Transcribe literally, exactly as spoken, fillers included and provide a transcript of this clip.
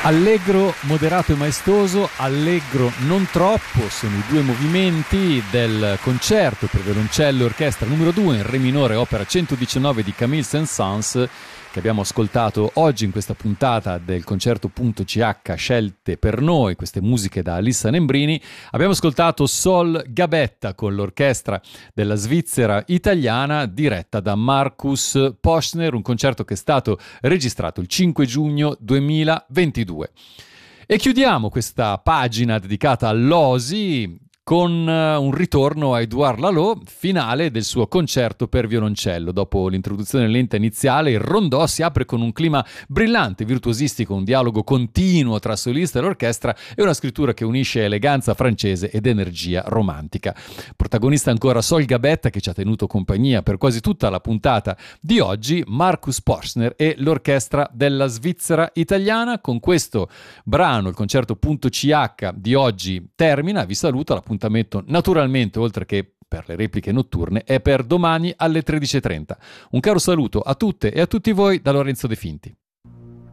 Allegro, moderato e maestoso, allegro non troppo, sono i due movimenti del concerto per violoncello e orchestra numero due in re minore, opera centodiciannove di Camille Saint-Saëns, che abbiamo ascoltato oggi in questa puntata del concerto.ch scelte per noi, queste musiche da Alissa Nembrini. Abbiamo ascoltato Sol Gabetta con l'orchestra della Svizzera italiana diretta da Markus Poschner, un concerto che è stato registrato il cinque giugno duemilaventidue. E chiudiamo questa pagina dedicata all'Osi con un ritorno a Édouard Lalo, finale del suo concerto per violoncello. Dopo l'introduzione lenta iniziale, il rondò si apre con un clima brillante, virtuosistico, un dialogo continuo tra solista e l'orchestra e una scrittura che unisce eleganza francese ed energia romantica. Protagonista ancora Sol Gabetta, che ci ha tenuto compagnia per quasi tutta la puntata di oggi, Markus Poschner e l'orchestra della Svizzera italiana. Con questo brano il concerto.ch di oggi termina. Vi saluto, la appuntamento naturalmente, oltre che per le repliche notturne, è per domani alle tredici e trenta. Un caro saluto a tutte e a tutti voi da Lorenzo De Finti.